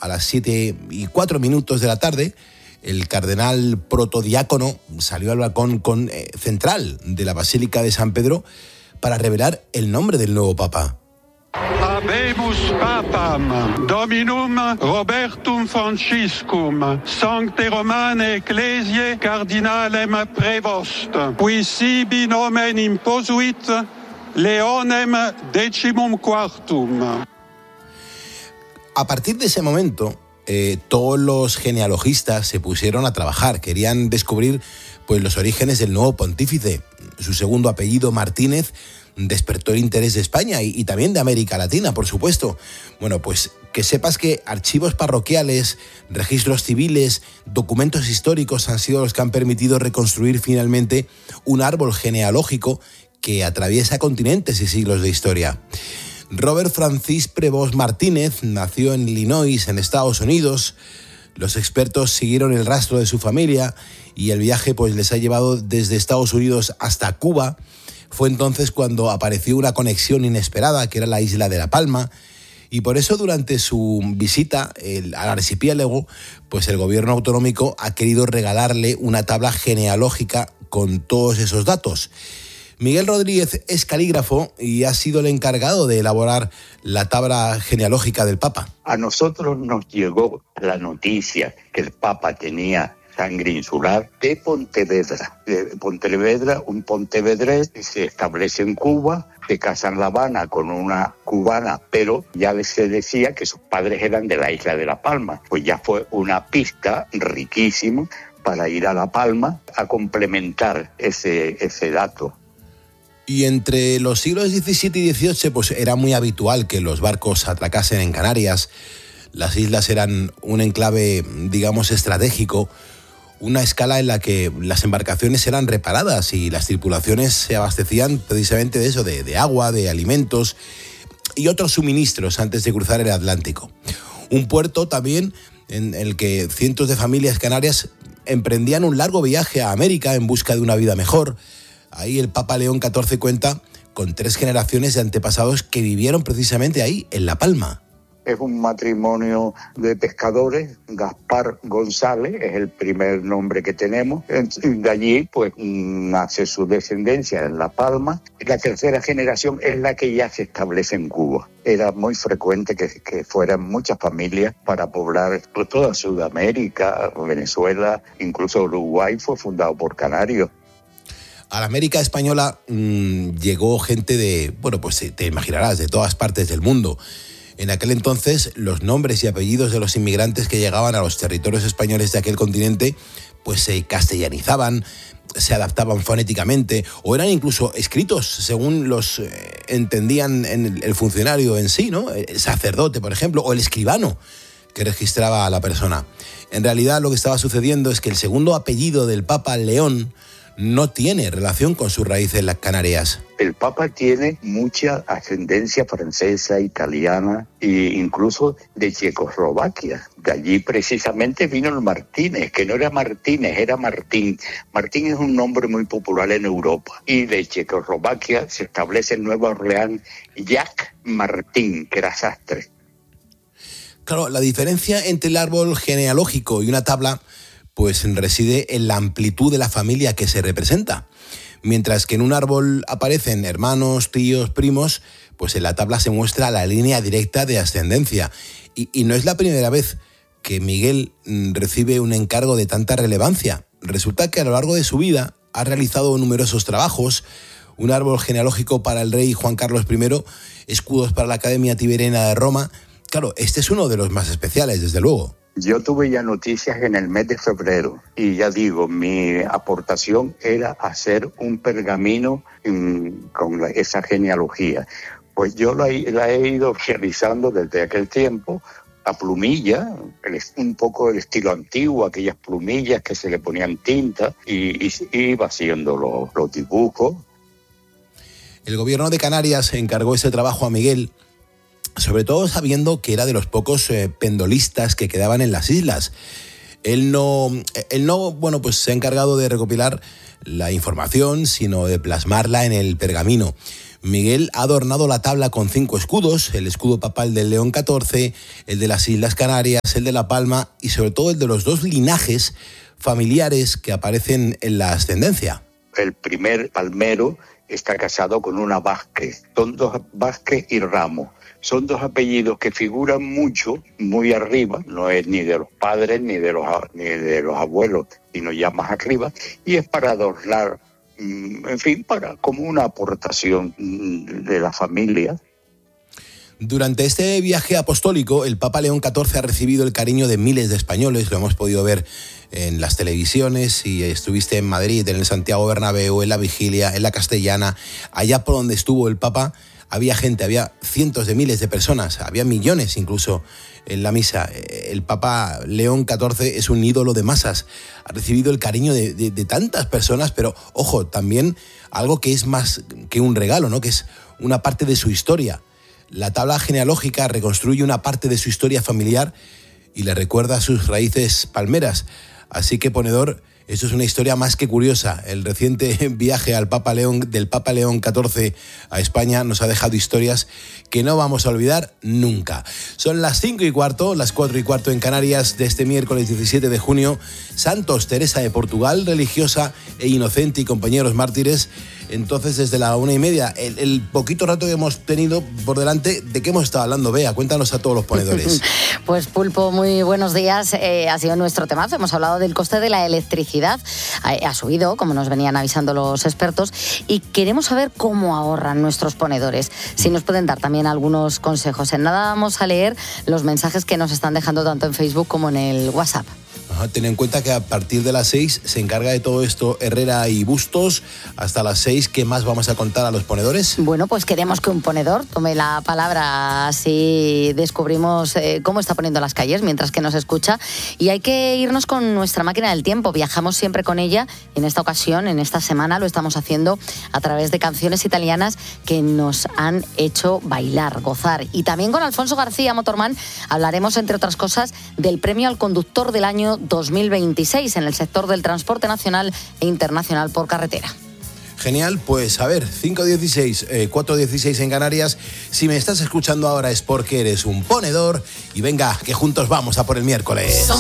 a las 7:04 de la tarde, el cardenal protodiácono salió al balcón central de la Basílica de San Pedro para revelar el nombre del nuevo papa. Habemus papam, Dominum Robertum Franciscum, Sancte Romane Ecclesiae Cardinalem Prevost, qui sibi nomen imposuit Leonem XIV. A partir de ese momento, todos los genealogistas se pusieron a trabajar. Querían descubrir pues, los orígenes del nuevo pontífice. Su segundo apellido, Martínez, despertó el interés de España y también de América Latina, por supuesto. Bueno, pues que sepas que archivos parroquiales, registros civiles, documentos históricos han sido los que han permitido reconstruir finalmente un árbol genealógico que atraviesa continentes y siglos de historia. Robert Francis Prevost Martínez nació en Illinois, en Estados Unidos. Los expertos siguieron el rastro de su familia y el viaje pues, les ha llevado desde Estados Unidos hasta Cuba. Fue entonces cuando apareció una conexión inesperada, que era la isla de La Palma, y por eso durante su visita al archipiélago, pues el gobierno autonómico ha querido regalarle una tabla genealógica con todos esos datos. Miguel Rodríguez es calígrafo y ha sido el encargado de elaborar la tabla genealógica del Papa. A nosotros nos llegó la noticia que el Papa tenía sangre insular de Pontevedra. Un pontevedrés se establece en Cuba, se casa en La Habana con una cubana, pero ya se decía que sus padres eran de la isla de La Palma. Pues ya fue una pista riquísima para ir a La Palma a complementar ese dato. Y entre los siglos XVII y XVIII pues era muy habitual que los barcos atracasen en Canarias. Las islas eran un enclave, digamos, estratégico, una escala en la que las embarcaciones eran reparadas y las tripulaciones se abastecían precisamente de eso, de agua, de alimentos y otros suministros antes de cruzar el Atlántico. Un puerto también en el que cientos de familias canarias emprendían un largo viaje a América en busca de una vida mejor. Ahí el Papa León XIV cuenta con 3 generaciones de antepasados que vivieron precisamente ahí, en La Palma. Es un matrimonio de pescadores. Gaspar González es el primer nombre que tenemos. De allí pues nace su descendencia en La Palma. La tercera generación es la que ya se establece en Cuba. Era muy frecuente que fueran muchas familias para poblar toda Sudamérica, Venezuela, incluso Uruguay fue fundado por canarios. A la América española llegó gente de, pues te imaginarás, de todas partes del mundo. En aquel entonces, los nombres y apellidos de los inmigrantes que llegaban a los territorios españoles de aquel continente, pues se castellanizaban, se adaptaban fonéticamente o eran incluso escritos según los entendían el funcionario en sí, ¿no? El sacerdote, por ejemplo, o el escribano que registraba a la persona. En realidad, lo que estaba sucediendo es que el segundo apellido del Papa León no tiene relación con sus raíces en las Canarias. El Papa tiene mucha ascendencia francesa, italiana e incluso de Checoslovaquia. De allí precisamente vino el Martínez, que no era Martínez, era Martín. Martín es un nombre muy popular en Europa. Y de Checoslovaquia se establece en Nueva Orleans Jacques Martín, que era sastre. Claro, la diferencia entre el árbol genealógico y una tabla pues reside en la amplitud de la familia que se representa. Mientras que en un árbol aparecen hermanos, tíos, primos, pues en la tabla se muestra la línea directa de ascendencia. Y no es la primera vez que Miguel recibe un encargo de tanta relevancia. Resulta que a lo largo de su vida ha realizado numerosos trabajos: un árbol genealógico para el rey Juan Carlos I, escudos para la Academia Tiberiana de Roma. Claro, este es uno de los más especiales, desde luego. Yo tuve ya noticias en el mes de febrero y ya digo, mi aportación era hacer un pergamino con esa genealogía. Pues yo la he ido realizando desde aquel tiempo a plumilla, un poco el estilo antiguo, aquellas plumillas que se le ponían tinta y iba haciendo los dibujos. El gobierno de Canarias encargó ese trabajo a Miguel, sobre todo sabiendo que era de los pocos pendolistas que quedaban en las islas. Él no, pues se ha encargado de recopilar la información, sino de plasmarla en el pergamino. Miguel ha adornado la tabla con 5 escudos, el escudo papal del León XIV, el de las Islas Canarias, el de La Palma y sobre todo el de los 2 linajes familiares que aparecen en la ascendencia. El primer palmero está casado con una Vázquez. Son 2 Vázquez y Ramos. Son 2 apellidos que figuran mucho, muy arriba, no es ni de los padres ni de los abuelos, sino ya más arriba, y es para adornar, en fin, como una aportación de la familia. Durante este viaje apostólico, el Papa León XIV ha recibido el cariño de miles de españoles, lo hemos podido ver en las televisiones, si estuviste en Madrid, en el Santiago Bernabéu, en la Vigilia, en la Castellana, allá por donde estuvo el Papa, había gente, había cientos de miles de personas, había millones incluso en la misa. El Papa León XIV es un ídolo de masas, ha recibido el cariño de tantas personas, pero ojo, también algo que es más que un regalo, ¿no? Que es una parte de su historia. La tabla genealógica reconstruye una parte de su historia familiar y le recuerda sus raíces palmeras. Así que, ponedor, eso es una historia más que curiosa. El reciente viaje del Papa León XIV a España nos ha dejado historias que no vamos a olvidar nunca. Son las 5:15, las 4:15 en Canarias de este miércoles 17 de junio. Santos Teresa de Portugal, religiosa e inocente y compañeros mártires. Entonces, desde la 1:30, el poquito rato que hemos tenido por delante, ¿de qué hemos estado hablando? Bea, cuéntanos a todos los ponedores. Pues Pulpo, muy buenos días. Ha sido nuestro temazo. Hemos hablado del coste de la electricidad. Ha subido, como nos venían avisando los expertos, y queremos saber cómo ahorran nuestros ponedores. Si nos pueden dar también algunos consejos. En nada vamos a leer los mensajes que nos están dejando tanto en Facebook como en el WhatsApp. Ten en cuenta que a partir de las 6 se encarga de todo esto Herrera y Bustos. Hasta las 6, ¿qué más vamos a contar a los ponedores? Bueno, pues queremos que un ponedor tome la palabra, así descubrimos cómo está poniendo las calles mientras que nos escucha. Y hay que irnos con nuestra máquina del tiempo, viajamos siempre con ella. En esta ocasión, en esta semana, lo estamos haciendo a través de canciones italianas que nos han hecho bailar, gozar. Y también con Alfonso García, Motorman, hablaremos, entre otras cosas, del premio al conductor del año 2026 en el sector del transporte nacional e internacional por carretera. Genial, pues a ver, 5:16, 4:16 en Canarias. Si me estás escuchando ahora es porque eres un ponedor y venga, que juntos vamos a por el miércoles.